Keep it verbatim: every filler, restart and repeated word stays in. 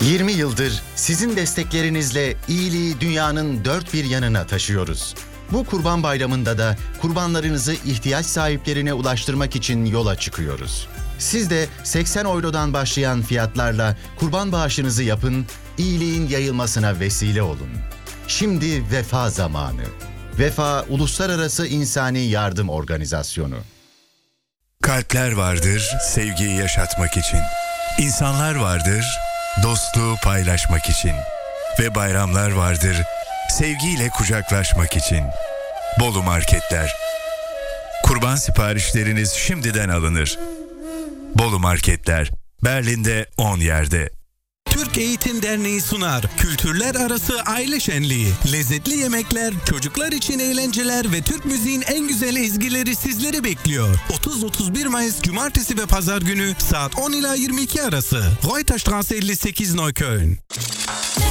yirmi yıldır sizin desteklerinizle iyiliği dünyanın dört bir yanına taşıyoruz. Bu Kurban Bayramı'nda da kurbanlarınızı ihtiyaç sahiplerine ulaştırmak için yola çıkıyoruz. Siz de seksen eurodan başlayan fiyatlarla kurban bağışınızı yapın, iyiliğin yayılmasına vesile olun. Şimdi vefa zamanı. Vefa Uluslararası İnsani Yardım Organizasyonu. Kalpler vardır sevgiyi yaşatmak için. İnsanlar vardır dostluğu paylaşmak için. Ve bayramlar vardır sevgiyle kucaklaşmak için. Bolu Marketler. Kurban siparişleriniz şimdiden alınır. Bolu Marketler. Berlin'de on yerde. Türk Eğitim Derneği sunar. Kültürler arası aile şenliği. Lezzetli yemekler, çocuklar için eğlenceler ve Türk müziğin en güzel ezgileri sizleri bekliyor. otuz otuz bir Mayıs Cumartesi ve Pazar günü saat on ila yirmi iki arası. Reuterstraße elli sekiz Neukölln.